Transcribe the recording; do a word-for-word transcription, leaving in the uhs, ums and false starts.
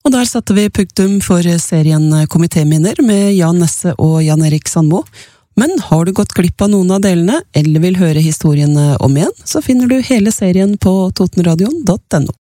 Og der satte vi punktum for serien Komitéminner med Jan Nesse og Jan Erik Sandmo. Men har du gått glipp av noen av delene, eller vil høre historiene om igjen, så finner du hele serien på totenradion punktum no.